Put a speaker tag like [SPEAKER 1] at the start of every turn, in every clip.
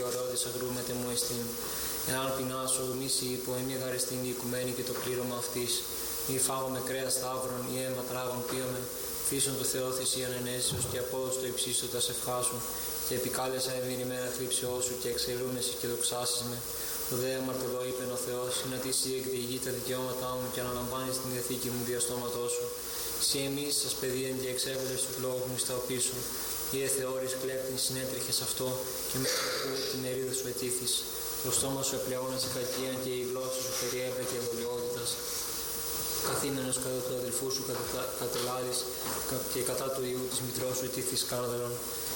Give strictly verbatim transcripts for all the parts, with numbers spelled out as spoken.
[SPEAKER 1] και ωραίοδης αγρού μετεμού εστίν. Εάν πεινάσω, μη σοι υπό εμεί γαρεστήν η οικουμένη και το πλήρωμα αυτής. Μη φάγομαι κρέας σταύρων ή αίμα τράγων πίωμε. Φύσον το Θεό θυσίαν ενέσεως και απόδος το υψίστοτα ευχάσου. Και επικάλεσα εμήν ημέρα θλίψεώ σου και εξελούμεσαι και δοξάσεις με. Το δε αμαρτωλό είπεν ο Θεός, είναι ότι εσύ εκδιηγεί τα δικαιώματά μου και αναλαμβάνεις την διαθήκη μου δια στόματός σου. Εσύ εμείς σας παιδίαν και εξέβελες τους λόγους μου στα οπίσω. Ή εθεώρης κλέπτην συνέτρεχες αυτό και με την μερίδα σου ετήθης. Το στόμα σου επλεώνασε κακίαν και η γλώσσα σου περιέπλεκε ευωλιότητας. Καθήμενος κατά του αδελφού σου κατελάδης και κατά του ιού της μητρός σου ετήθης σκάνδαλον.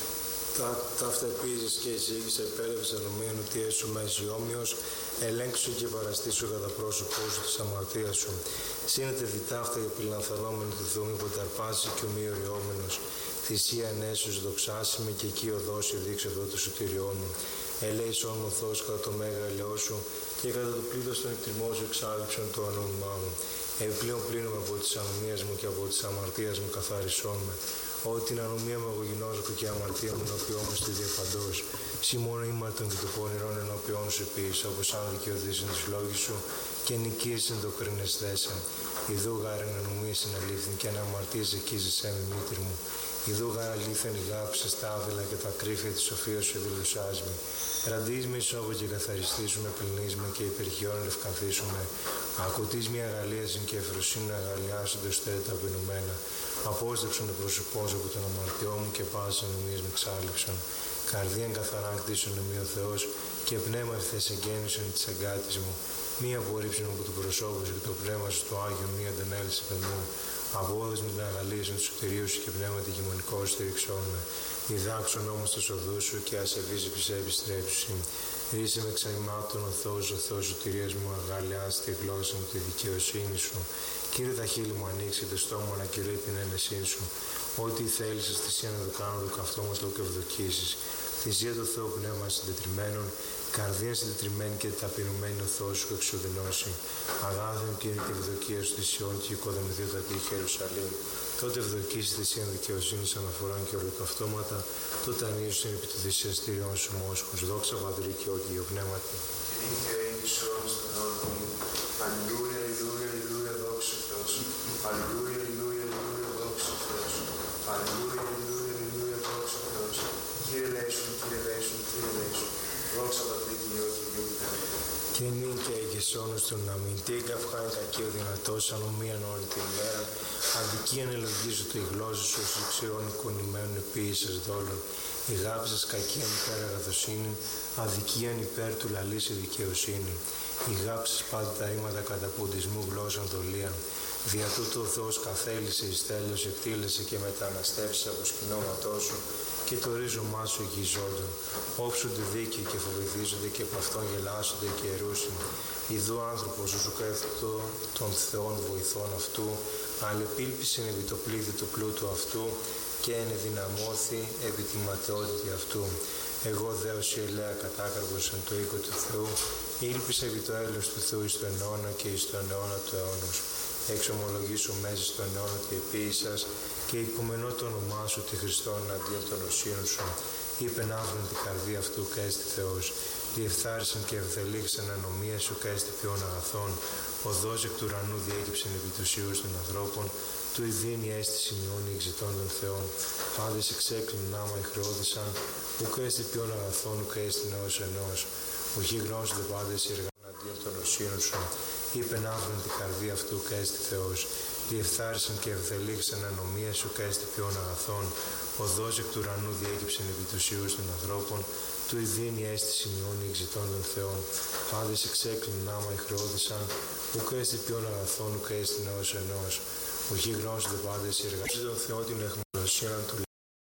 [SPEAKER 2] Ταύτα επίσης και εσύ και σε επέλευες ενωμίαν ότι έσου μέση όμοιος, ελέγξου και παραστήσου κατά πρόσωπό σου της αμαρτίας σου. Σύνεται διτάφτα για πυλανθανόμενο του Θεού μη ποταρπάσει και ομοιοριόμενος. Θυσία ενέσους δοξάσει με και εκεί οδός δείξε εδώ το σωτήριόν μου. Ελέησόν μου Θεός κατά το μέγα ελαιό σου και κατά το πλήθος των εκτιμών σου εξάλληψον το ονόμά μου. Επιπλέον πλύνομαι από τις ανομίες μου και από τις αμαρτίες μου καθάρισόν με. Ότι την ανομία μου εγώ γινώσκω και αμαρτία μου ενώπιόν μου στη διαπαντός. Συ μόνο ήμαρτον και το πονηρόν ενώπιόν σου ποιήσα, όπως αν δικαιωθήσουν τις λόγοι σου και νικήσουν το κρίνες θέσεν. Ιδού γάρεν ανομίες συναλήφθην και αν αμαρτίες εκείζεσέ με μήτρη μου. Ιδού γάρ αλήθεν ηγάψε τα άδελα και τα κρύφια της σοφίας σου δηλωσάς με. Ραντείς με ισόβο και καθαριστήσουμε, πλυνίσμε και υπερχιών λευκανθήσουμε. Ακουτείς μια αγαλίαζην και ευφροσύνη αγαλιάσονται ώστε τα πεινωμένα. Απόστεψον το πρόσωπό σου από τον αμαρτιό μου και πάσαν εμείς με ξάλειψον. Καρδίαν καθαρά κτίσον εμεί ο Θεός και πνεύμα ευθές εγκαίνησον της εγκάτης μου. Μία απορρίψον από το προσώπο σου και το πνεύμα σου το Άγιο μία αντενέλησε πενού. Απόδος με την αγαλίαζον του σωτηρίου σου και πνεύμα τη γημονικό στηριξόν με. Διδάξον όμως το σοδού σου και ασεβείς επιστρέψουσι. Ρίσε με ξαϊμάτων ο Θεός, ο Θεός σωτηρίας μου, αγαλιάσει τη γλώσσα μου, τη δικαιοσύνη σου. Κύριε τα χείλη μου ανοίξει το στόμα να κηρύττει την ένεσή σου. Ό,τι θέλεις στη θυσία να το κάνω το καυτό μας λόγω και ευδοκίσεις. Θυσία του Θεού πνεύμα συντετριμένων, καρδία συντετριμένη και ταπεινωμένη ο Θεός σου εξοδενώσει. Αγάθεν Κύριε τη ευδοκία σου θυσιών και οικοδομηθεί τα τείχη Ιερουσαλήμ. Τότε ευδοκίσει θυσία δικαιοσύνης αναφορών και ολοκαυτώματα, τότε ανοίγουν επί του θυσιαστήριων σου μόσχους. Δόξα Πατρί και Υιό Πνεύματι. Αλληλούια, αλληλούια, αλληλούια, δόξα Θεός. Αλληλούια, αλληλούια, αλληλούια, δόξα Θεός. Αλληλούια, αλληλούια, αλληλούια, δόξα Θεός. Κύριε λέησον, Κύριε λέησον, Κύριε λέησον. Δόξα Πατρί και Υιό και Υιό Πνεύματι. Και νυν και αιγεσόνος του να μην τι καυχάν κακή ο δυνατός ανομίαν όλη την ημέρα. Αδικίαν ελογίζω το η γλώσσα σου, ως ξηρών εικονημένων επίησες δόλων. Η γάπη σας κακίαν υπέρ αγαθοσύνη, αδικίαν υπέρ του λαλής η δικαιοσύνη. Η γάπη σας πάντα τα ρήματα κατά ποντισμού γλώσσαν δολίαν. Δια τούτο ο Θεός καθέλησε εις τέλος, εκτήλεσε και μεταναστεύσε από σκηνώματό σου και το ρίζωμά σου γυζόντων. Όψονται δίκαιοι και φοβηθίζονται και από αυτόν γελάσονται και ερούσιν. Ιδού άνθρωπος σου κέφτο των Θεών βοηθών αυτού, αλλεπίλπισεν επί το πλήθη του πλούτου αυτού και ενεδυναμώθη επί τη ματαιότητα αυτού. Εγώ δέος η ελέα κατάκαρπος εν το οίκο του Θεού, ήλπισα επί το έλεος του Θεού εις τον αιώνα και εις τον αιώνα του αιώνος. Εξομολογήσω μέσα στον αιώνα τη επίησας και υπομενώ το όνομά σου τη Χριστόν αντίον των οσίων σου. Είπεν αύριον την καρδία αυτού και έστι Θεός. Διεφθάρισαν και ευδελίξαν ανομία σου και έστι ποιόν αγαθών. Οδός εκ του ουρανού διέκυψεν επί τους ιούς των ανθρώπων. Του ειδίνει έστι σημειώνει εξητών των Θεών. Πάντες εξέκλειναν άμα εχρεώδησαν. Ουκ έστι ποιόν αγαθών, ουκ έστι νέος ενός. Ουχή γνώσονται πάντες οι εργανοί αντίον των οσίων σου. Είπεν αύριον την καρδία αυτού και έστι Θεός. Διεφθάρισαν και ευδελίξαν ανομία σου και έστι ποιόν αγαθών. Οδός εκ του ουρανού διέκυψεν επί τους ιούς των ανθρώπων. Του ειδίνει έστι σημειώνει εξητών των Θεών. Πάντες εξέκλειναν άμα εχρεώδησαν. Ουκ έστι ποιόν αγαθών, ουκ έστι νέος ενός. Ουχή γνώσονται πάντες οι εργασίες των Θεών την αιχμαλωσία του